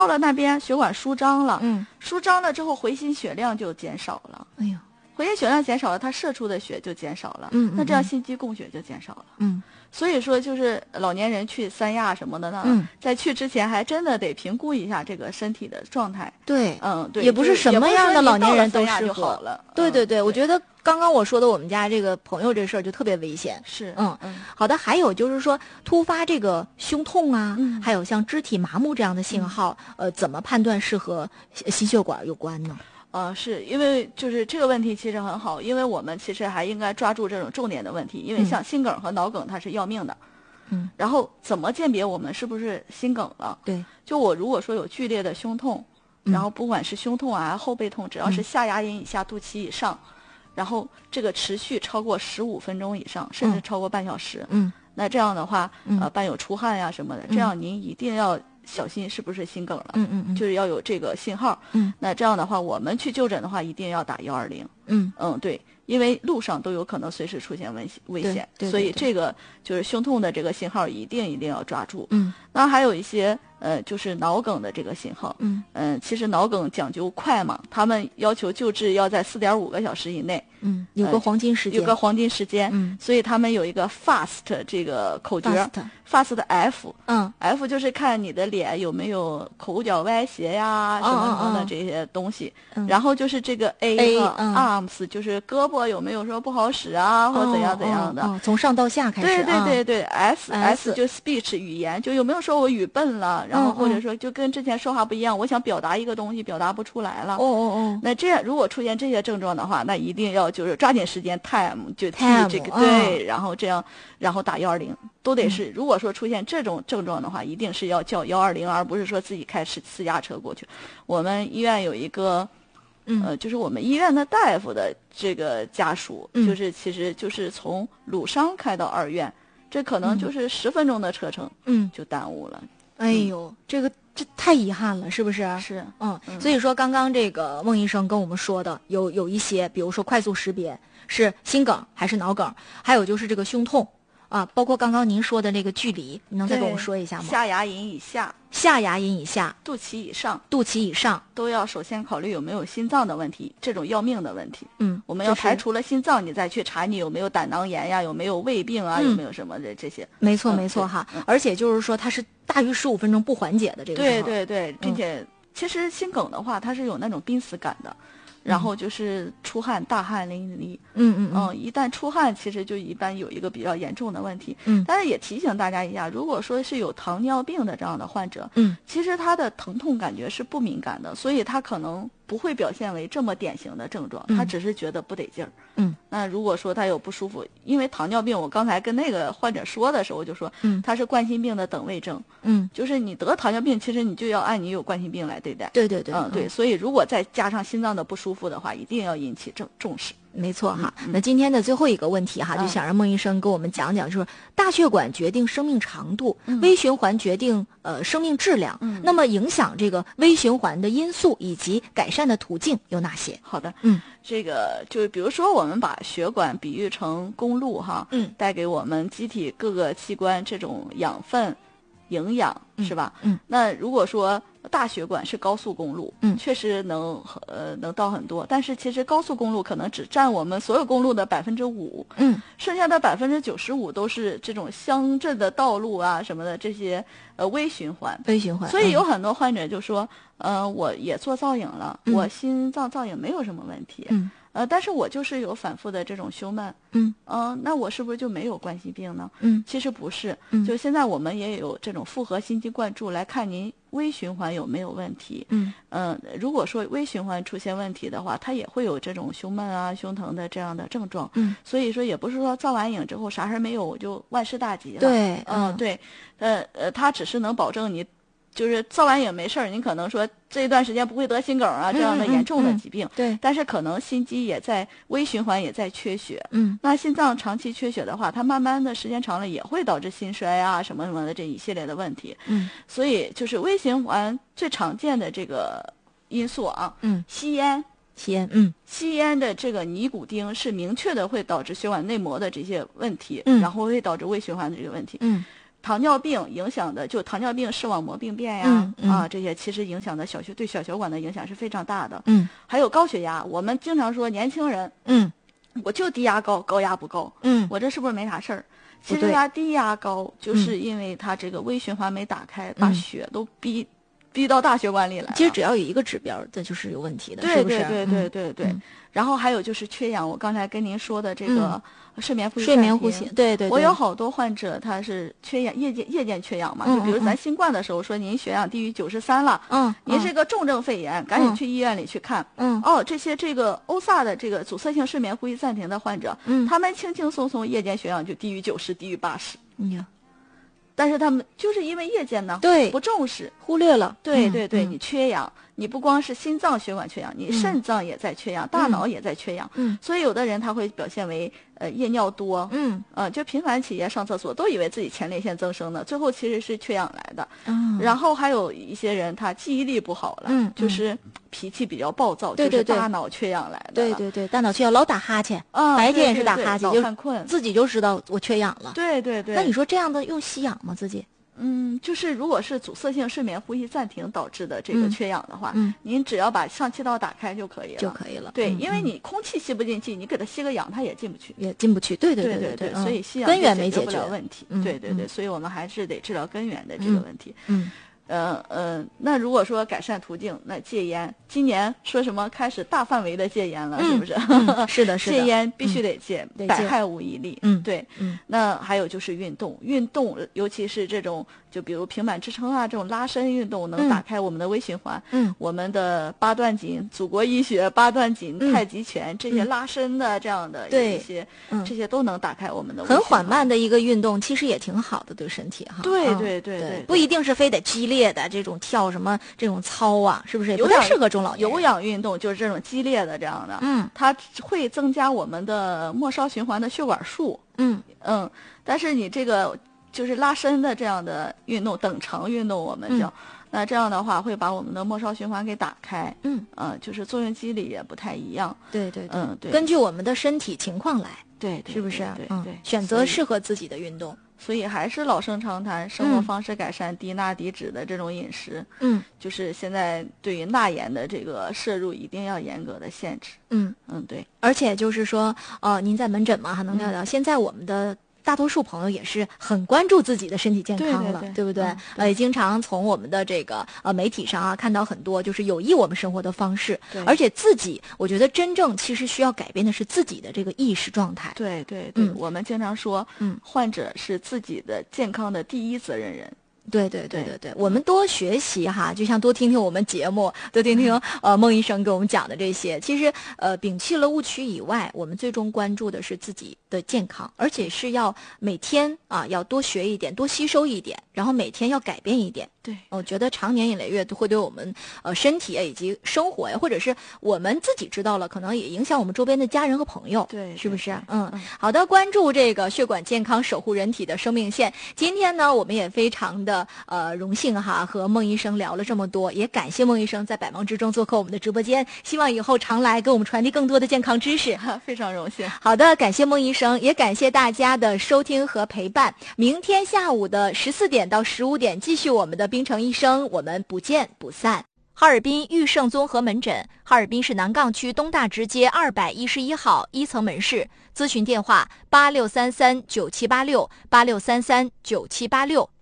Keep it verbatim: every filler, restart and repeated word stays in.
到了那边血管舒张了， 嗯， 舒张了之后回心血量就减少了， 哎呦， 回心血量减少了，它射出的血就减少了， 嗯嗯那这样心肌供血就减少了， 嗯。 所以说，就是老年人去三亚什么的呢， 嗯， 在去之前还真的得评估一下这个身体的状态。 对， 嗯，对， 也不是什么样的老年人都适合。 了对对对， 嗯、 我觉得刚刚我说的我们家这个朋友这事儿就特别危险。 是， 嗯嗯， 好的。还有就是说，突发这个胸痛啊， 嗯、 还有像肢体麻木这样的信号，嗯、呃，怎么判断是和心血管有关呢？ 呃，是因为就是这个问题其实很好，因为我们其实还应该抓住这种重点的问题，因为像心梗和脑梗它是要命的。 嗯， 然后怎么鉴别我们是不是心梗了？ 对， 就我如果说有剧烈的胸痛， 嗯、 然后不管是胸痛啊、后背痛，只要是下牙龈以下、肚脐以上，嗯、然后这个持续超过十五分钟以上，甚至超过半小时， 嗯， 那这样的话， 嗯、 呃，伴有出汗呀、什么的，这样您一定要小心是不是心梗了， 嗯嗯嗯， 就是要有这个信号， 嗯， 那这样的话，我们去就诊的话，一定要打幺二零， 嗯嗯，对。因为路上都有可能随时出现危危险， 对对对对， 所以这个就是胸痛的这个信号一定一定要抓住。 嗯， 那还有一些呃，就是脑梗的这个信号。 嗯嗯、呃，其实脑梗讲究快嘛，他们要求救治要在四点五个小时以内。 嗯，有个黄金时间， 呃、有个黄金时间。 嗯， 所以他们有一个 fast 这个口诀 ，fast fast 的 F。 嗯 ，F 就是看你的脸有没有口角歪斜呀，什么什么的这些东西。 嗯、 然后就是这个 A 和嗯、 arms，就是胳膊有没有说不好使啊，或者怎样怎样的。 哦哦哦、从上到下开始。 对对对对、嗯、，S S 就 speech 语言，就有没有说我语笨了，然后或者说就跟之前说话不一样，我想表达一个东西表达不出来了。 哦哦哦。 那这样如果出现这些症状的话，那一定要就是抓紧时间 time 就替这个 time, 对、 嗯， 然后这样然后打幺二零都得是、 嗯。 如果说出现这种症状的话，一定是要叫幺二零，而不是说自己开私私家车过去。我们医院有一个。 嗯、 呃，就是我们医院的大夫的这个家属， 嗯、 就是其实就是从鲁商开到二院，这可能就是十分钟的车程， 嗯， 就耽误了。 哎呦，嗯、这个这太遗憾了，是不是？ 是， 嗯， 嗯所以说刚刚这个孟医生跟我们说的有有一些，比如说快速识别是心梗还是脑梗，还有就是这个胸痛啊，包括刚刚您说的那个距离，你能再跟我们说一下吗？ 下牙龈以下。 下牙龈以下， 肚脐以上， 肚脐以上都要首先考虑有没有心脏的问题，这种要命的问题。 嗯， 我们要排除了心脏，你再去查你有没有胆囊炎呀，有没有胃病啊， 嗯、 有没有什么的这些。 没错、嗯、没错哈、嗯，而且就是说它是大于十五分钟不缓解的这个。 对对对，并且、嗯、其实心梗的话，它是有那种濒死感的。然后就是出汗，大汗淋漓。 嗯嗯嗯，一旦出汗，其实就一般有一个比较严重的问题。 嗯， 但是也提醒大家一下，如果说是有糖尿病的这样的患者， 嗯， 其实他的疼痛感觉是不敏感的，所以他可能不会表现为这么典型的症状， 嗯、 他只是觉得不得劲儿。 嗯， 那如果说他有不舒服，因为糖尿病，我刚才跟那个患者说的时候，我就说， 嗯， 他是冠心病的等位症。 嗯， 就是你得糖尿病，其实你就要按你有冠心病来对待。 对对对， 嗯对，所以如果再加上心脏的不舒服的话，一定要引起重重视。 没错哈、 嗯嗯， 那今天的最后一个问题哈， 嗯、 就想让孟医生跟我们讲讲，就是大血管决定生命长度， 嗯、 微循环决定呃生命质量。 嗯， 那么影响这个微循环的因素以及改善的途径有哪些？ 好的， 嗯， 这个就是比如说我们把血管比喻成公路哈， 嗯， 带给我们机体各个器官这种养分、营养， 嗯、 是吧？ 嗯， 那如果说大血管是高速公路， 嗯， 确实能呃能到很多，但是其实高速公路可能只占我们所有公路的百分之五， 嗯， 剩下的百分之九十五都是这种乡镇的道路啊什么的这些呃微循环， 微循环。 所以有很多患者就说，嗯、呃，我也做造影了， 嗯、 我心脏造影没有什么问题， 嗯。 呃，但是我就是有反复的这种胸闷， 嗯， 呃，那我是不是就没有冠心病呢？ 嗯， 其实不是， 嗯， 就现在我们也有这种复合心肌灌注来看您微循环有没有问题。 嗯， 呃，如果说微循环出现问题的话，它也会有这种胸闷啊、胸疼的这样的症状。 嗯， 所以说也不是说造完影之后啥事没有我就万事大吉了。 对， 嗯、 呃， 对，呃呃，它只是能保证你。就是造完影没事儿，你可能说这一段时间不会得心梗啊这样的严重的疾病， 嗯嗯嗯、对， 但是可能心肌也在微循环也在缺血， 嗯， 那心脏长期缺血的话，它慢慢的时间长了也会导致心衰啊什么什么的这一系列的问题， 嗯， 所以就是微循环最常见的这个因素啊， 嗯， 吸烟。 吸烟，嗯， 吸烟的这个尼古丁是明确的会导致血管内膜的这些问题， 嗯， 然后会导致微循环的这个问题， 嗯。 糖尿病影响的，就糖尿病视网膜病变呀， 嗯嗯、 啊，这些其实影响的小血对小血管的影响是非常大的。 嗯， 还有高血压，我们经常说年轻人， 嗯， 我就低压高，高压不高， 嗯， 我这是不是没啥事儿？其实它低压高，就是因为它这个微循环没打开，嗯、把血都逼逼到大血管里来了。 其实只要有一个指标，这就是有问题的， 对是不是？ 对对对对对。嗯、然后还有就是缺氧，我刚才跟您说的这个。嗯睡眠呼吸， 睡眠呼吸，对 对, 对。 我有好多患者他是缺氧，夜间夜间缺氧嘛， 嗯、 就比如咱新冠的时候说您血氧低于九十三了， 嗯， 您是个重症肺炎，嗯、赶紧去医院里去看， 嗯， 哦，这些这个欧萨的这个阻塞性睡眠呼吸暂停的患者， 嗯， 他们轻轻松松夜间血氧就低于九十，低于八十， 嗯。 但是他们就是因为夜间呢， 对， 不重视， 忽略了。 对对对， 嗯、 你缺氧，你不光是心脏血管缺氧，你肾脏也在缺氧，嗯、大脑也在缺氧。 嗯， 所以有的人他会表现为呃夜尿多， 嗯， 呃就频繁起夜上厕所，都以为自己前列腺增生呢，最后其实是缺氧来的。 嗯， 然后还有一些人他记忆力不好了， 嗯， 就是脾气比较暴躁， 对对对， 就是大脑缺氧来的。 对对对，大脑缺氧老打哈欠， 啊， 白天也是打哈欠， 就犯困， 自己就知道我缺氧了。 对对对。 那你说这样的用吸氧吗？自己？ 嗯，就是如果是阻塞性睡眠呼吸暂停导致的这个缺氧的话， 嗯， 您只要把上气道打开就可以了， 就可以了。 对， 嗯、 因为你空气吸不进去，你给它吸个氧，它也进不去， 也进不去。对对对对对，所以吸氧根源没解决不了问题。 嗯、 对对对， 嗯、 所以我们还是得治疗根源的这个问题。 嗯。 呃呃，那如果说改善途径，那戒烟，今年说什么开始大范围的戒烟了， 嗯、 是不是？ 嗯、是的，是的。 戒烟必须得戒， 嗯、 百害无一利。 嗯， 对。 嗯， 那还有就是运动，运动尤其是这种，就比如平板支撑啊这种拉伸运动，能打开我们的微循环。 嗯， 我们的八段锦、祖国医学、八段锦、 嗯、 太极拳这些拉伸的这样的一些， 嗯、 这些都能打开我们的微循环。 很缓慢的一个运动，其实也挺好的，对身体哈。 对嗯、 对对 对, 对， 不一定是非得激烈的这种跳什么这种操啊，是不是？也不太适合中老年人。 有氧运动就是这种激烈的这样的， 嗯， 它会增加我们的末梢循环的血管数， 嗯嗯，但是你这个就是拉伸的这样的运动，等长运动我们叫， 嗯、 那这样的话会把我们的末梢循环给打开， 嗯， 呃，就是作用机理也不太一样， 对对对， 嗯对， 根据我们的身体情况来， 对，对是不是？ 对 对, 对, 嗯、 对， 选择适合自己的运动。 所以还是老生常谈，生活方式改善，低钠低脂的这种饮食， 嗯， 就是现在对于钠盐的这个摄入一定要严格的限制， 嗯嗯，对， 而且就是说，呃，您在门诊嘛，还能聊聊，嗯、现在我们的大多数朋友也是很关注自己的身体健康了， 对, 对, 对, 对不对？ 嗯、 呃，也经常从我们的这个呃媒体上啊看到很多就是有益我们生活的方式，而且自己，我觉得真正其实需要改变的是自己的这个意识状态。 对对对， 嗯、 我们经常说， 嗯， 患者是自己的健康的第一责任人。 对对对对对，我们多学习哈，就像多听听我们节目，多听听呃孟医生给我们讲的这些。其实呃，摒弃了误区以外，我们最终关注的是自己的健康，而且是要每天啊要多学一点，多吸收一点，然后每天要改变一点。 对， 我觉得长年累月都会对我们呃身体以及生活呀，或者是我们自己知道了，可能也影响我们周边的家人和朋友。 对， 是不是？ 嗯， 嗯好的，关注这个血管健康，守护人体的生命线。今天呢，我们也非常的呃荣幸哈，和孟医生聊了这么多，也感谢孟医生在百忙之中做客我们的直播间，希望以后常来给我们传递更多的健康知识。 非常荣幸。 好的，感谢孟医生，也感谢大家的收听和陪伴。明天下午的十四点到十五点，继续我们的滨城医生，我们不见不散。哈尔滨裕盛综合门诊，哈尔滨市南岗区东大直街二百一十一号一层门市，咨询电话八六三三九七八六八六三三九七八六。